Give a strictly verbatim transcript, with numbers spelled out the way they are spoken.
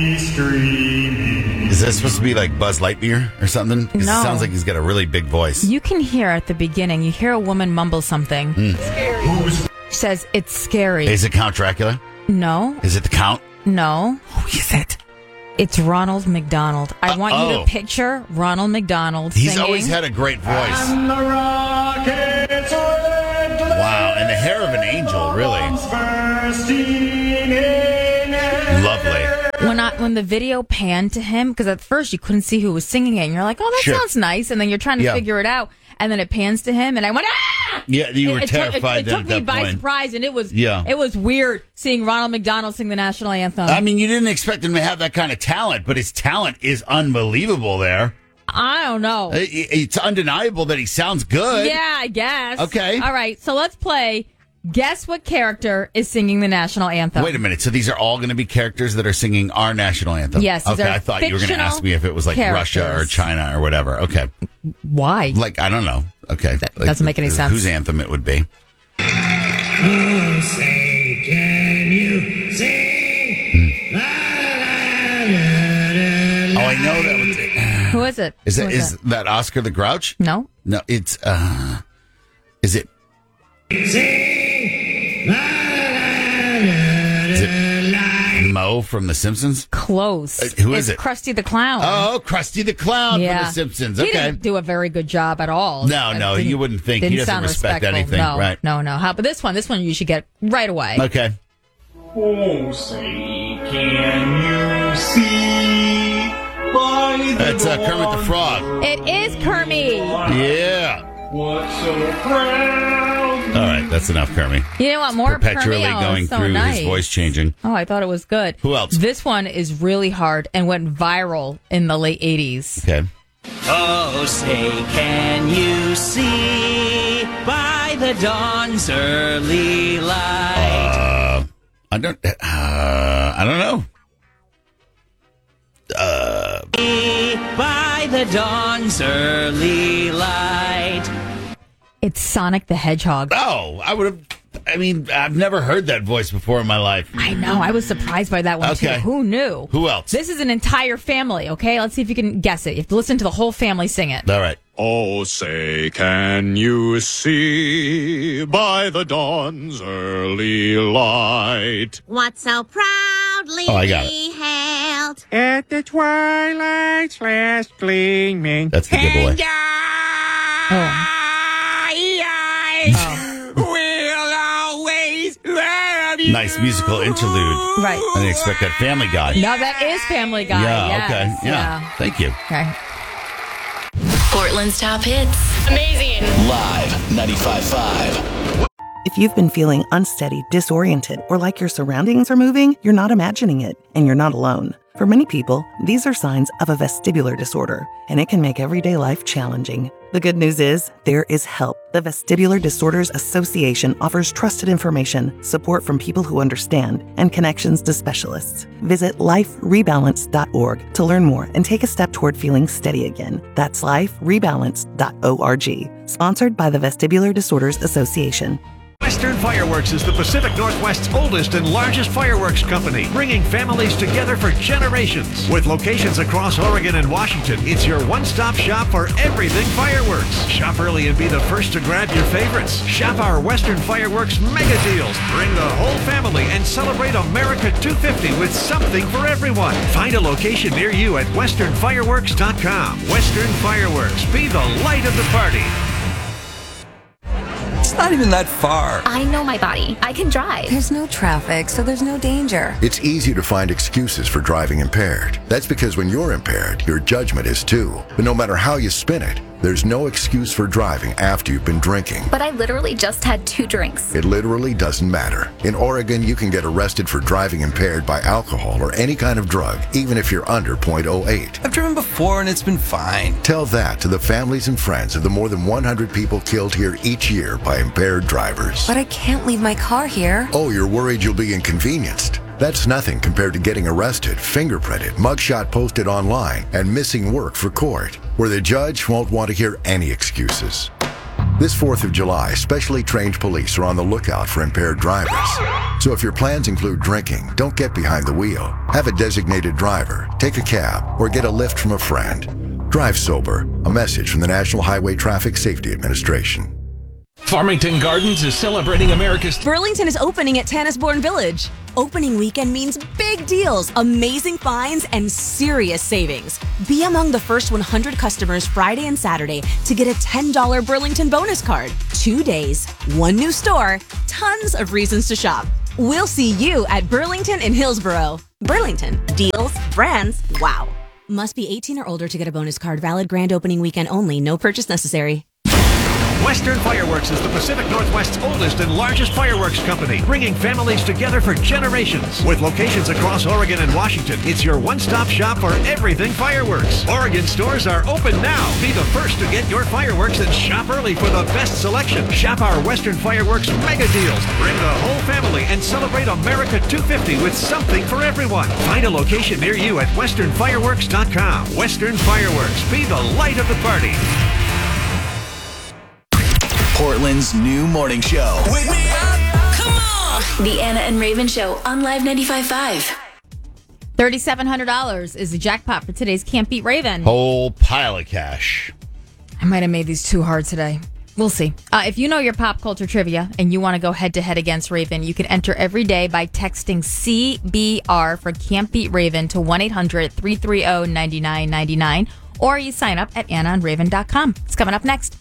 Is that supposed to be like Buzz Lightyear or something? 'Cause No. It sounds like he's got a really big voice. You can hear at the beginning, you hear a woman mumble something. Mm. She says, it's scary. Is it Count Dracula? No. Is it the Count? No. Who is it? It's Ronald McDonald. I Uh, want you oh. to picture Ronald McDonald He's singing. always had a great voice. Wow, and the hair of an angel, really. Lovely. When I, when the video panned to him, because at first you couldn't see who was singing it, and you're like, oh, that Sure. sounds nice, and then you're trying to Yeah. figure it out, and then it pans to him, and I went, ah! Yeah, you were it, it took- terrified It, it, then took at me that by point. surprise, and it was Yeah. it was weird seeing Ronald McDonald sing the national anthem. I mean, you didn't expect him to have that kind of talent, but his talent is unbelievable there. I don't know. It- It's undeniable that he sounds good. Yeah, I guess. Okay. All right, so let's play Guess What Character is Singing the National Anthem. Wait a minute. So these are all going to be characters that are singing our national anthem? Yes, these Okay, are I thought you were going to ask me if it was like Russia or characters. China or whatever. Okay. Why? Like, I don't know. Okay. That Like, doesn't make any sense. Whose anthem it would be. Oh, say, can you sing? La, la, la, la, Oh, I know that was it. Who is it? Is Who that is that Oscar the Grouch? No. No, it's uh is it sing. La, la, la, is it la. Mo from The Simpsons? Close. Uh, who is it's it? Krusty the Clown. Oh, Krusty the Clown yeah. from The Simpsons. He Okay. didn't do a very good job at all. No, no, It didn't- you wouldn't think. He didn't doesn't sound respect respectful. anything, No, right. no, no. How, but this one, this one you should get right away. Okay. Oh, say, can you see by the That's uh, Kermit the dawn's Frog. It is Kermit. Yeah. What's so proud? All right, that's enough, Kermit. You know what? More Perpetually Kermit. Oh, going so through nice. his voice changing. Oh, I thought it was good. Who else? This one is really hard and went viral in the late eighties. Okay. Oh, say, can you see by the dawn's early light? Uh, I don't. Uh, I don't know. Uh, By the dawn's early light. It's Sonic the Hedgehog. oh, I would have. I mean, I've never heard that voice before in my life. I know. I was surprised by that one, Okay. too. Who knew? Who else? This is an entire family, okay? Let's see if you can guess it. You have to listen to the whole family sing it. All right. Oh, say, can you see by the dawn's early light? What so proudly Oh, I got it. we hailed. At the twilight's last gleaming. That's the giveaway. Oh. We'll always love you. Nice musical interlude. Right. I didn't expect that Family Guy. No, that is Family Guy. Yeah. Yes. Okay. Yeah. Thank you. Okay. Portland's top hits. Amazing. Live ninety-five point five. If you've been feeling unsteady, disoriented, or like your surroundings are moving, you're not imagining it, and you're not alone. For many people, these are signs of a vestibular disorder, and it can make everyday life challenging. The good news is, there is help. The Vestibular Disorders Association offers trusted information, support from people who understand, and connections to specialists. Visit life rebalance dot org to learn more and take a step toward feeling steady again. That's life rebalance dot org. Sponsored by the Vestibular Disorders Association. Western Fireworks is the Pacific Northwest's oldest and largest fireworks company, bringing families together for generations. With locations across Oregon and Washington, it's your one-stop shop for everything fireworks. Shop early and be the first to grab your favorites. Shop our Western Fireworks mega deals. Bring the whole family and celebrate America two fifty with something for everyone. Find a location near you at western fireworks dot com. Western Fireworks, be the light of the party. It's not even that far. I know my body. I can drive. There's no traffic, so there's no danger. It's easy to find excuses for driving impaired. That's because when you're impaired, your judgment is too. But no matter how you spin it, there's no excuse for driving after you've been drinking. But I literally just had two drinks. It literally doesn't matter. In Oregon, you can get arrested for driving impaired by alcohol or any kind of drug, even if you're under point oh eight. I've driven before and it's been fine. Tell that to the families and friends of the more than one hundred people killed here each year by impaired drivers. But I can't leave my car here. Oh, you're worried you'll be inconvenienced? That's nothing compared to getting arrested, fingerprinted, mugshot posted online, and missing work for court, where the judge won't want to hear any excuses. This fourth of July, specially trained police are on the lookout for impaired drivers. So if your plans include drinking, don't get behind the wheel. Have a designated driver, take a cab, or get a lift from a friend. Drive sober. A message from the National Highway Traffic Safety Administration. Farmington Gardens is celebrating America's... Burlington is opening at Tannisbourne Village. Opening weekend means big deals, amazing finds, and serious savings. Be among the first one hundred customers Friday and Saturday to get a ten dollars Burlington bonus card. Two days, one new store, tons of reasons to shop. We'll see you at Burlington in Hillsboro. Burlington, deals, brands, wow. Must be eighteen or older to get a bonus card. Valid grand opening weekend only. No purchase necessary. Western Fireworks is the Pacific Northwest's oldest and largest fireworks company, bringing families together for generations. With locations across Oregon and Washington, it's your one-stop shop for everything fireworks. Oregon stores are open now. Be the first to get your fireworks and shop early for the best selection. Shop our Western Fireworks mega deals. Bring the whole family and celebrate America two fifty with something for everyone. Find a location near you at western fireworks dot com. Western Fireworks. Be the light of the party. Portland's new morning show. Wake me up! Come on! The Anna and Raven Show on Live ninety-five point five. three thousand seven hundred dollars is the jackpot for today's Can't Beat Raven. Whole pile of cash. I might have made these too hard today. We'll see. Uh, if you know your pop culture trivia and you want to go head-to-head against Raven, you can enter every day by texting C B R for Can't Beat Raven to one eight hundred three three zero nine nine nine nine, or you sign up at anna and raven dot com. It's coming up next.